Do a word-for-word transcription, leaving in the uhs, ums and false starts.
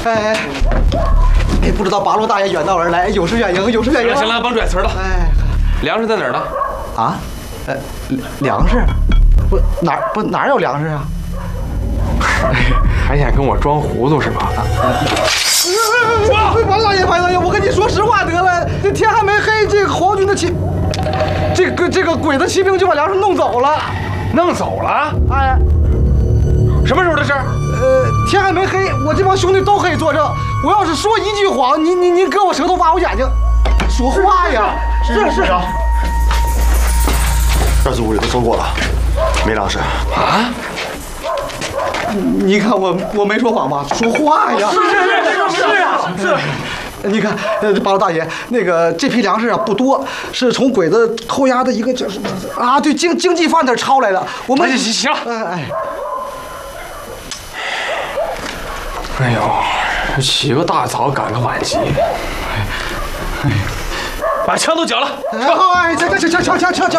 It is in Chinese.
哎哎，不知道八路大爷远道而来，有失远迎，有失远迎。 行了，甭拽词了。 哎， 粮食在哪儿呢？ 啊？呃，粮食？不哪儿不哪儿有粮食啊？ 还想跟我装糊涂是吧？ 白大爷，白大爷，我跟你说实话得了，这天还没黑，这个皇军的骑，这个这个鬼子骑兵就把粮食弄走了。 弄走了？ 哎， 什么时候的事儿？ 呃，天还没黑，我这帮兄弟都可以作证。我要是说一句谎，您您您割我舌头挖我眼睛，说话呀！ 是是。二组里都搜过了，没粮食啊！ 你看我我没说谎吧？说话呀！ 是是是是啊是。 你看，呃，八路大爷，那个这批粮食啊不多，是从鬼子扣押的一个叫什么啊？对，经经济贩子抄来的。我们行行了， 哎哎。 哎呦，起个大早赶个晚集，哎哎，把枪都缴了。 哎，行行行行行行行。